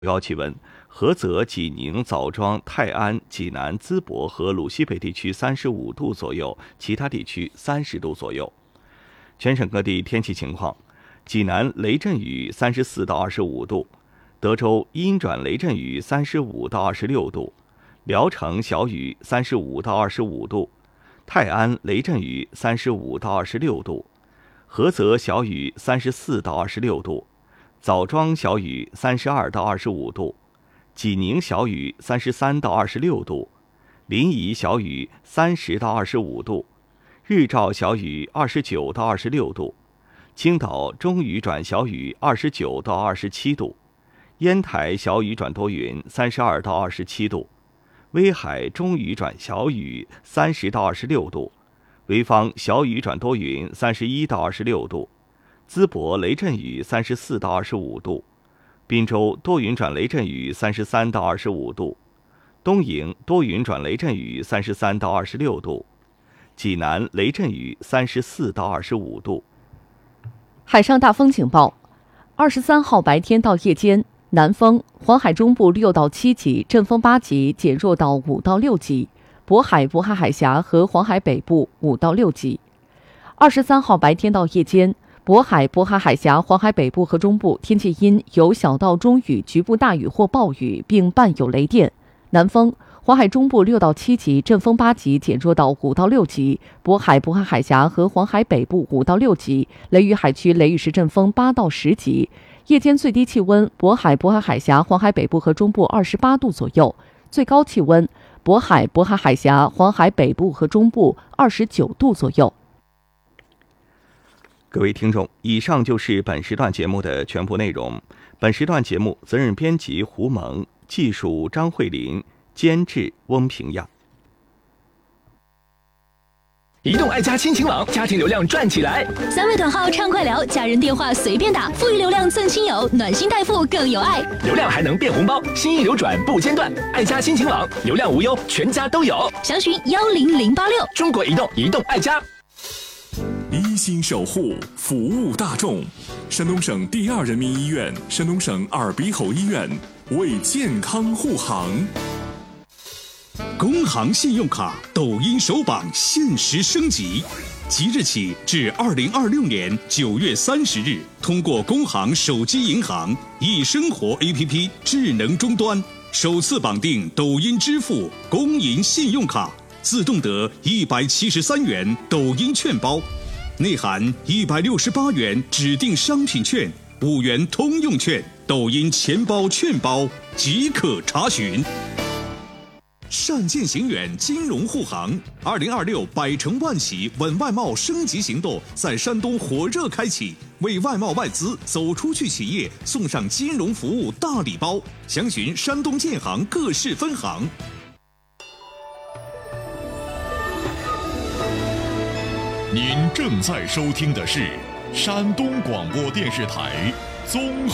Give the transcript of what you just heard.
高气温，菏泽、济宁、枣庄、泰安、济南、淄博和鲁西北地区35度左右，其他地区30度左右。全省各地天气情况：济南雷阵雨34到25度，德州阴转雷阵雨35到26度，聊城小雨35到25度，泰安雷阵雨35到26度，菏泽小雨34到26度。枣庄小雨32到25度，济宁小雨33到26度，临沂小雨30到25度，日照小雨29到26度，青岛中雨转小雨29到27度，烟台小雨转多云32到27度，威海中雨转小雨30到26度，潍坊小雨转多云31到26度，淄博雷阵雨34到25度，滨州多云转雷阵雨33到25度，东营多云转雷阵雨33到26度，济南雷阵雨34到25度。 海上大风警报：23号白天到夜间，南风，黄海中部6到7级，阵风8级减弱到5到6级，渤海、渤海海峡和黄海北部5到6级。23号白天到夜间，渤海、渤海海峡、黄海北部和中部天气阴，有小到中雨，局部大雨或暴雨，并伴有雷电。南风，黄海中部6到7级，阵风8级减弱到5到6级，渤海、渤海海峡和黄海北部5到6级，雷雨海区雷雨时阵风8到10级。夜间最低气温，渤海、渤海海峡、黄海北部和中部28度左右；最高气温，渤海、渤海海峡、黄海北部和中部29度左右。 各位听众，以上就是本时段节目的全部内容。本时段节目责任编辑胡蒙，技术张慧玲，监制翁平阳。 移动爱家亲情网，家庭流量赚起来 ！3位短号畅快聊，家人电话随便打，富裕流量赠亲友，暖心代付更有爱， 流量还能变红包，心意流转不间断。爱家亲情网，流量无忧，全家都有。 详询10086。 中国移动，移动爱家。 一心守护，服务大众。山东省第2人民医院、山东省耳鼻喉医院为健康护航。 工行信用卡抖音首榜限时升级，即日起至2026年9月30日，通过工行手机银行易生活 APP 智能终端，首次绑定抖音支付工银信用卡，自动得173元抖音券包，内含168元指定商品券、5元通用券、抖音钱包券包，即可查询。善见行远金融护航，2026百城万企稳外贸升级行动在山东火热开启，为外贸外资走出去企业送上金融服务大礼包，详询山东建行各市分行。 您正在收听的是山东广播电视台综合